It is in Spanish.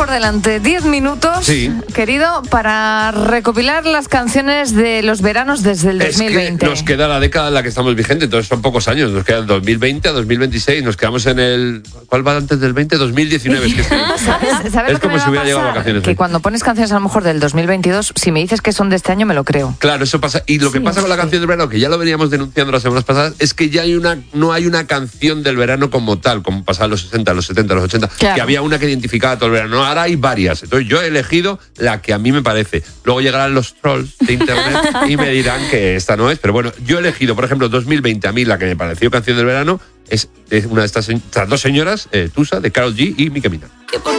por delante 10 minutos, Sí. querido, para recopilar las canciones de los veranos desde el 2020. Es que nos queda la década en la que estamos vigentes, entonces son pocos años. Nos quedan 2020 a 2026. Nos quedamos en el... ¿Cuál va antes del 20? 2019. Es que ¿Sabes es lo que como me si va hubiera a llegado a pasar? vacaciones Que hoy. cuando pones canciones a lo mejor del 2022, si me dices que son de este año, me lo creo. Claro, eso pasa. Y lo que Sí, pasa con la sí. canción del verano, que ya lo veníamos denunciando las semanas pasadas, es que ya no hay una canción del verano como tal, como pasaba en los 60, los 70, los 80, Claro. que había una que identificaba todo el verano. Ahora hay varias. Entonces yo he elegido la que a mí me parece. Luego llegarán los trolls de internet y me dirán que esta no es. Pero bueno, yo he elegido, por ejemplo, 2020, a mí la que me pareció canción del verano es una de estas dos señoras, Tusa, de Karol G y Nicki Minaj.